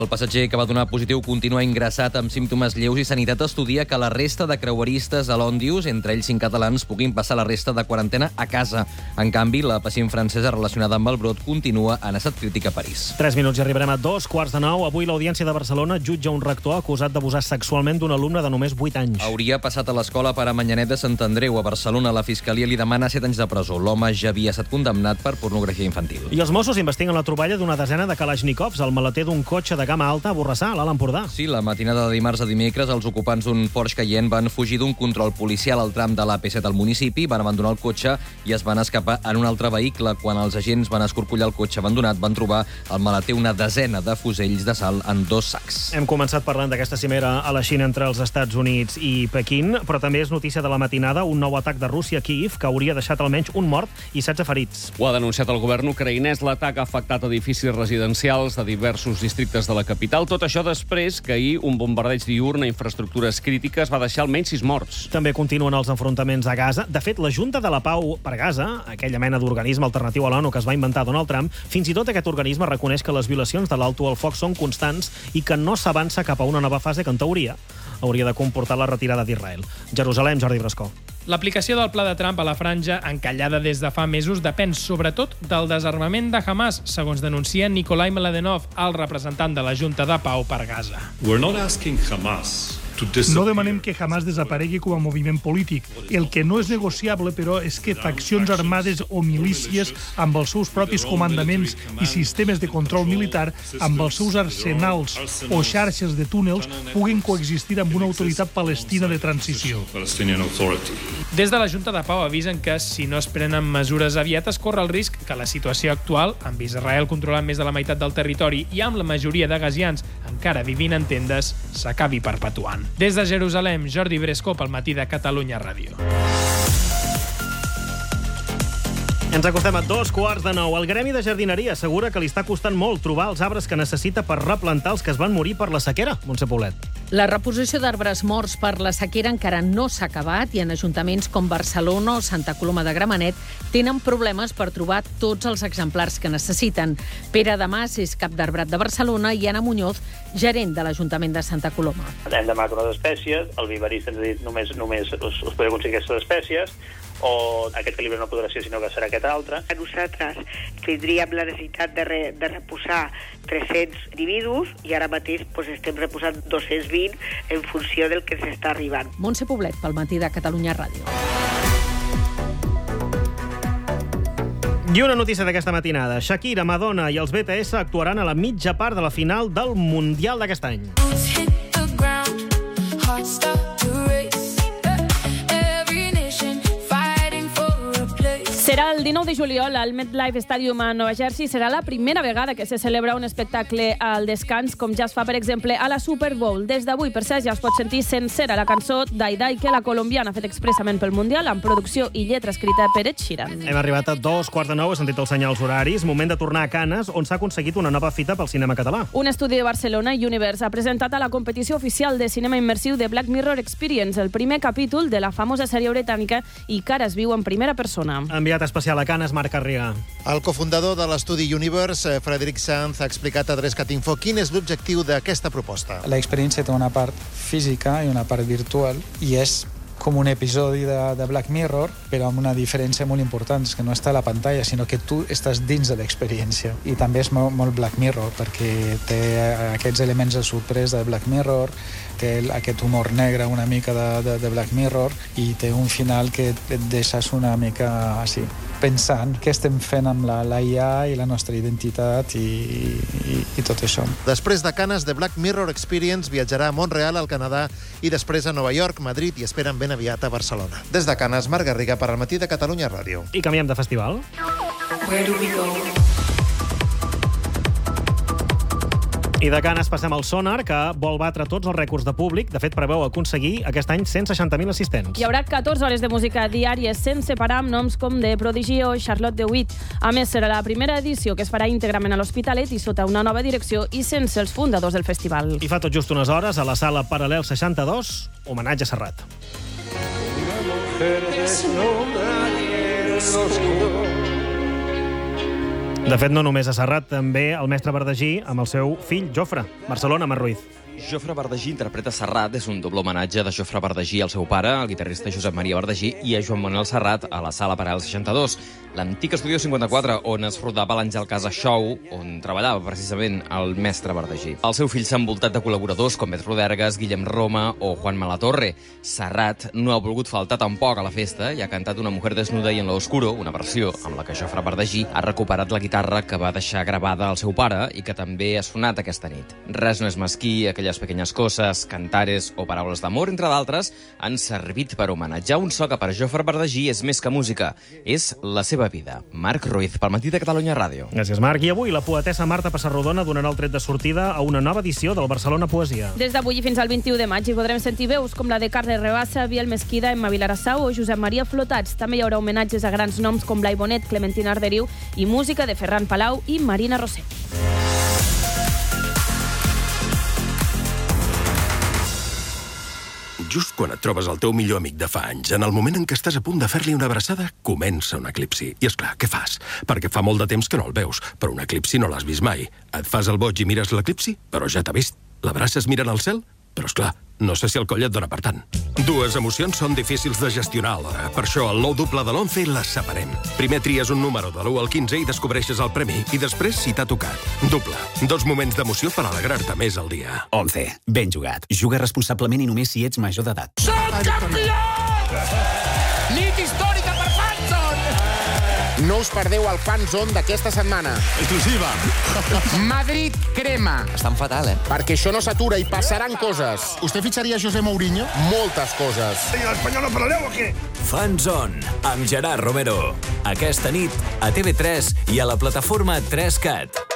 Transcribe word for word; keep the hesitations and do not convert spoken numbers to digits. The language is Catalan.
El passatger que va donar positiu continua ingressat amb símptomes lleus i Sanitat estudia que la resta de creueristes a l'Òndius, entre ells cinc catalans, puguin passar la resta de quarantena a casa. En canvi, la pacient francesa relacionada amb el brot continua en estat crític a París. Tres minuts i arribarem a dos quarts de nou. Avui l'Audiència de Barcelona jutja un rector acusat d'abusar sexualment d'un alumne de només vuit anys. Hauria passat a l'escola per a Manyanet de Sant Andreu. A Barcelona, la Fiscalia li demana set anys de presó. L'home ja havia estat condemnat per pornografia infantil. I els Mossos investiguen la troballa d'una desena de Kalashnikovs al maleter d'un cotxe de gamma alta a Borrassà, a l'Alt Empordà. Sí, la matinada de dimarts a dimecres, els ocupants d'un Porsche Cayenne van fugir d'un control policial al tram de l'A P set al municipi, van abandonar el cotxe i es van escapar en un altre vehicle. Quan els agents van escorcollar el cotxe abandonat, van trobar al maleter una desena de fusells de sal en dos sacs. Hem començat parlant d'aquesta cimera a la Xina entre els Estats Units i Pequín, però també és notícia de la matinada un nou atac de Rússia a Kíiv que hauria deixat almenys un mort i setze ferits. Ho ha denunciat el govern ucraïnès. L'atac ha afectat edificis residencials de diversos districtes de la capital. Tot això després que ahir un bombardeig diürn a infraestructures crítiques va deixar almenys sis morts. També continuen els enfrontaments a Gaza. De fet, la Junta de la Pau per Gaza, aquella mena d'organisme alternatiu a l'ONU que es va inventar Donald Trump, fins i tot aquest organisme reconeix que les violacions de l'alto al foc són constants i que no s'avança cap a una nova fase que, en teoria, hauria de comportar la retirada d'Israel. Jerusalem, Jordi Brascó. L'aplicació del pla de Trump a la franja, encallada des de fa mesos, depèn sobretot del desarmament de Hamas, segons denuncia Nikolai Mladenov, el representant de la Junta de Pau per Gaza. We're not asking Hamas No demanem que Hamas desaparegui com a moviment polític. El que no és negociable, però, és que faccions armades o milícies amb els seus propis comandaments i sistemes de control militar, amb els seus arsenals o xarxes de túnels, puguin coexistir amb una autoritat palestina de transició. Des de la Junta de Pau avisen que, si no es prenen mesures aviat, es corre el risc que la situació actual, amb Israel controlant més de la meitat del territori i amb la majoria de gazians encara vivint en tendes, s'acabi perpetuant. Des de Jerusalem, Jordi Brescó pel Matí de Catalunya Ràdio. Ens acostem a dos quarts de nou. El Gremi de Jardineria assegura que li està costant molt trobar els arbres que necessita per replantar els que es van morir per la sequera. Montse Poblet. La reposició d'arbres morts per la sequera encara no s'ha acabat i en ajuntaments com Barcelona o Santa Coloma de Gramenet tenen problemes per trobar tots els exemplars que necessiten. Pere Damas és cap d'arbrat de Barcelona i Anna Muñoz, gerent de l'Ajuntament de Santa Coloma. Hem demanat unes espècies, el viverista ens ha dit només, només us, us podeu aconseguir aquestes espècies, o aquest calibre no podrà ser, sinó que serà aquest altre. Nosaltres tindríem la necessitat de, re, de reposar tres-cents individus i ara mateix pues, estem reposant dos-cents vint en funció del que s'està arribant. Montse Poblet, pel Matí de Catalunya Ràdio. I una notícia d'aquesta matinada. Shakira, Madonna i els B T S actuaran a la mitja part de la final del Mundial d'aquest any. Serà el dinou de juliol al MetLife Stadium a Nova Jersey. Serà la primera vegada que se celebra un espectacle al descans, com ja es fa, per exemple, a la Super Bowl. Des d'avui, per cert, ja es pot sentir sencera la cançó Dai Dai, que la colombiana ha fet expressament pel Mundial, amb producció i lletra escrita per Ed Sheeran. Hem arribat a dos quarts de nou, he sentit els senyals horaris. Moment de tornar a Canes, on s'ha aconseguit una nova fita pel cinema català. Un estudi de Barcelona, Universe, ha presentat a la competició oficial de cinema immersiu de Black Mirror Experience el primer capítol de la famosa sèrie britànica i que ara es viu en primera persona. Enviat especial a Canes, Marc Carriga. El cofundador de l'estudi Universe, Frederic Sanz, ha explicat a Adrescat Info quin és l'objectiu d'aquesta proposta. L'experiència té una part física i una part virtual i és com un episodi de, de Black Mirror, però amb una diferència molt important, és que no està a la pantalla, sinó que tu estàs dins de l'experiència. I també és molt, molt Black Mirror, perquè té aquests elements de sorpresa de Black Mirror, té aquest humor negre una mica de, de, de Black Mirror i té un final que et deixes una mica així, pensant què estem fent amb la, la I A i la nostra identitat i, i, i tot això. Després de Canes, The Black Mirror Experience viatjarà a Montreal, al Canadà, i després a Nova York, Madrid i esperen ben aviat a Barcelona. Des de Canes, Marc Garriga per al Matí de Catalunya Ràdio. I canviem de festival. Where do we go? I de Canes passem al Sonar, que vol batre tots els rècords de públic. De fet, preveu aconseguir aquest any cent seixanta mil assistents. Hi haurà catorze hores de música diàries sense parar amb noms com The Prodigy o Charlotte de Witt. A més, serà la primera edició que es farà íntegrament a l'Hospitalet i sota una nova direcció i sense els fundadors del festival. I fa tot just unes hores, a la sala Paral·lel seixanta-dos, homenatge a Serrat. De fet, no només a Serrat, també el mestre Bardagí amb el seu fill, Jofre. Barcelona, Mar Ruiz. Jofre Bardagí interpreta Serrat, és un doble homenatge de Jofre Bardagí al seu pare, el guitarrista Josep Maria Bardagí, i a Joan Manuel Serrat a la Sala Paral seixanta-dos, l'antic Estudio cinquanta-quatre, on es rodava l'Àngel Casa Show, on treballava precisament el mestre Bardagí. El seu fill s'ha envoltat de col·laboradors com Bet Rodergas, Guillem Roma o Juan Malatorre. Serrat no ha volgut faltar tampoc a la festa i ha cantat Una mujer desnuda y en lo oscuro, una versió amb la que Jofre Bardagí ha recuperat la guitarra que va deixar gravada al seu pare i que també ha sonat aquesta nit. Res no és mesquí, aquelles pequeñas coses, cantares o paraules d'amor, entre d'altres, han servit per homenatjar un so que per Jofre Bardagí és més que música, és la seva vida. Marc Ruiz, pel Matí de Catalunya Ràdio. Gràcies, Marc. I avui la poetessa Marta Passarrodona donarà el tret de sortida a una nova edició del Barcelona Poesia. Des d'avui fins al vint-i-u de maig hi podrem sentir veus com la de Carles Rebassa, Biel Mesquida, Emma Vilarassau o Josep Maria Flotats. També hi haurà homenatges a grans noms com Blai Bonet, Clementina Arderiu i música de Ferran Palau i Marina Rossetti. Just quan et trobes el teu millor amic de fa anys, en el moment en què estàs a punt de fer-li una abraçada, comença un eclipsi. I és clar, què fas? Perquè fa molt de temps que no el veus, però un eclipsi no l'has vist mai. Et fas el boig i mires l'eclipsi, però ja t'ha vist. L'abraces mirant al cel? Però és clar, no sé si el coll et dona per tant. Dues emocions són difícils de gestionar alhora. Per això, el nou doble de l'once les separem. Primer tries un número de l'u al quinze i descobreixes el premi. I després, si t'ha tocat. Doble. Dos moments d'emoció per alegrar-te més al dia. once. Ben jugat. Juga responsablement i només si ets major d'edat. Som campions! Nit històrica per Fanzone! No us perdeu el Fanzone d'aquesta setmana. Exclusiva. Madrid crema. Estan fatal, eh? Perquè això no s'atura i passaran coses. ¿Usted ficharía a José Mourinho? Moltes coses. I l'Espanyol no parlareu o què? Fanzone, amb Gerard Romero. Aquesta nit a T V tres i a la plataforma tres cat.